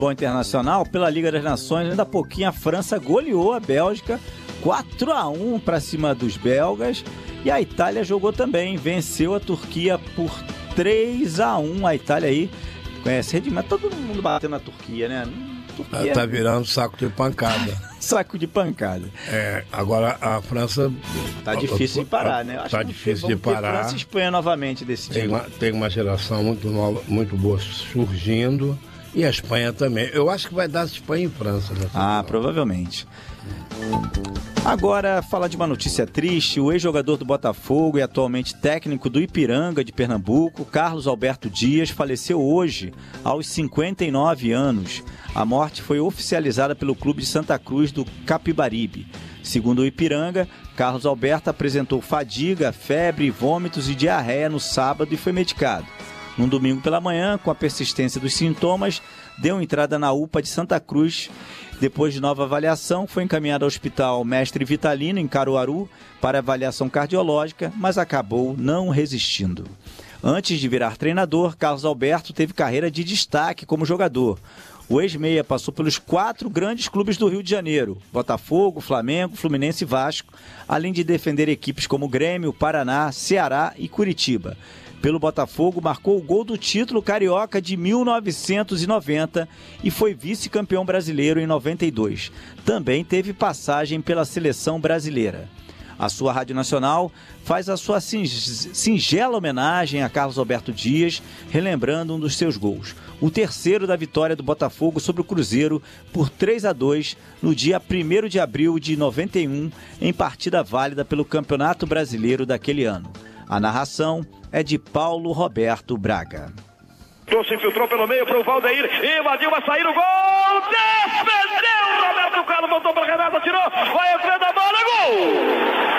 futebol internacional, pela Liga das Nações, ainda há pouquinho a França goleou a Bélgica 4-1 para cima dos belgas. E a Itália jogou também, venceu a Turquia por 3-1. A Itália aí conhece redimir, todo mundo batendo na Turquia, né? Turquia tá virando saco de pancada. Saco de pancada. Agora a França... Tá difícil de parar, né? Tá difícil de parar. França e Espanha novamente desse time. Tem uma geração muito nova, muito boa surgindo. E a Espanha também. Eu acho que vai dar Espanha e França. Provavelmente. Agora, falar de uma notícia triste. O ex-jogador do Botafogo e atualmente técnico do Ipiranga de Pernambuco, Carlos Alberto Dias, faleceu hoje, aos 59 anos. A morte foi oficializada pelo clube de Santa Cruz do Capibaribe. Segundo o Ipiranga, Carlos Alberto apresentou fadiga, febre, vômitos e diarreia no sábado e foi medicado. No domingo pela manhã, com a persistência dos sintomas, deu entrada na UPA de Santa Cruz. Depois de nova avaliação, foi encaminhado ao Hospital Mestre Vitalino, em Caruaru, para avaliação cardiológica, mas acabou não resistindo. Antes de virar treinador, Carlos Alberto teve carreira de destaque como jogador. O ex-meia passou pelos 4 grandes clubes do Rio de Janeiro: Botafogo, Flamengo, Fluminense e Vasco, além de defender equipes como Grêmio, Paraná, Ceará e Curitiba. Pelo Botafogo, marcou o gol do título carioca de 1990 e foi vice-campeão brasileiro em 92. Também teve passagem pela seleção brasileira. A sua Rádio Nacional faz a sua singela homenagem a Carlos Alberto Dias, relembrando um dos seus gols. O terceiro da vitória do Botafogo sobre o Cruzeiro por 3-2 no dia 1º de abril de 91, em partida válida pelo Campeonato Brasileiro daquele ano. A narração é de Paulo Roberto Braga. Se infiltrou pelo meio para o Valdeir, invadiu, vai sair o gol, defendeu, Roberto Carlos, voltou para Renato, tirou, vai entrar.